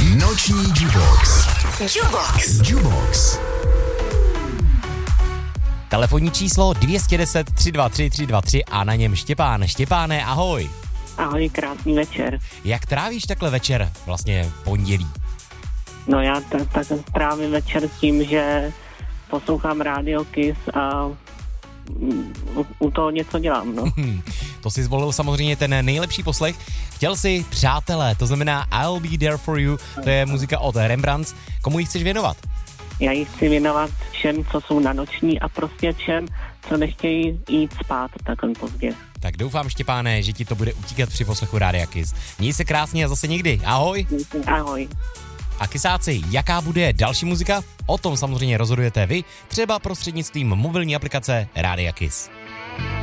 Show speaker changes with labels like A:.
A: Noční Jubox. Jubox.
B: Telefonní číslo 210 323 323 a na něm Štěpán. Štěpáne, ahoj.
C: Ahoj, krásný večer.
B: Jak trávíš takhle večer, vlastně pondělí?
C: No já tak trávím večer tím, že poslouchám Radio Kiss a u toho něco dělám, no.
B: To si zvolil samozřejmě ten nejlepší poslech. Chtěl si Přátelé, to znamená I'll Be There For You, to je muzika od Rembrandts. Komu ji chceš věnovat?
C: Já ji chci věnovat všem, co jsou na noční a prostě všem, co nechtějí jít spát takhle pozdě.
B: Tak doufám, Štěpáne, že ti to bude utíkat při poslechu Rádia Kiss. Měj se krásně a zase někdy. Ahoj.
C: Ahoj.
B: A Kissáci, jaká bude další muzika? O tom samozřejmě rozhodujete vy, třeba prostřednictvím mobilní aplikace Rádia Kiss.